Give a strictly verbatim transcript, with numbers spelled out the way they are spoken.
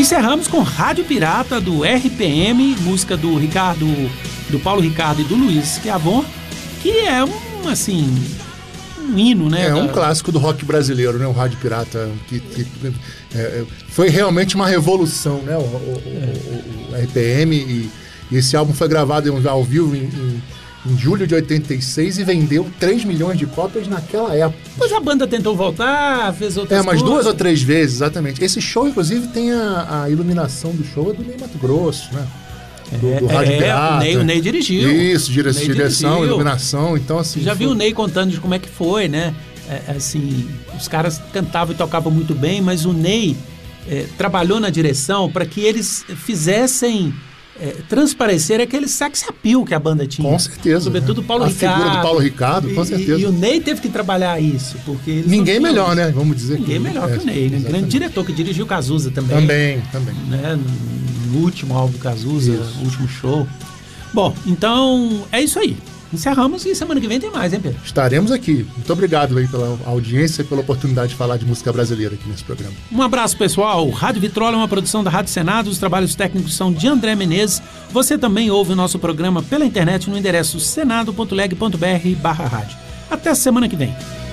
Encerramos com Rádio Pirata do R P M, música do Ricardo, do Paulo Ricardo e do Luiz Schiavon, que é um, assim, um hino, né? É um da... clássico do rock brasileiro, né? O Rádio Pirata, que, que é, foi realmente uma revolução, né? O, o, é. o, o R P M, e, e esse álbum foi gravado ao vivo em, em, em julho de oitenta e seis e vendeu três milhões de cópias naquela época. Depois a banda tentou voltar, fez outras É, mas coisas. duas ou três vezes, exatamente. Esse show, inclusive, tem a, a iluminação do show é do Ney Mato Grosso, né? Do, do Rádio é, Pirata. O Ney, o Ney dirigiu. Isso, dire- Ney direção, dirigiu. iluminação, então assim... Já foi... viu o Ney contando de como é que foi, né? É, assim, os caras cantavam e tocavam muito bem, mas o Ney é, trabalhou na direção para que eles fizessem é, transparecer aquele sex appeal que a banda tinha. Com certeza. Sobretudo o né? Paulo a Ricardo. A figura do Paulo Ricardo, com e, certeza. E, e o Ney teve que trabalhar isso, porque... Eles Ninguém não melhor, isso. né? Vamos dizer Ninguém que... melhor é, que o Ney, né? Grande diretor que dirigiu o Cazuza também. Também, também. Né? No último álbum do Cazuza, Isso. no último show. Bom, então é isso aí. Encerramos e semana que vem tem mais, hein, Pedro? Estaremos aqui. Muito obrigado aí pela audiência e pela oportunidade de falar de música brasileira aqui nesse programa. Um abraço, pessoal. Rádio Vitrola é uma produção da Rádio Senado. Os trabalhos técnicos são de André Menezes. Você também ouve o nosso programa pela internet no endereço senado ponto leg ponto br barra rádio. Até semana que vem.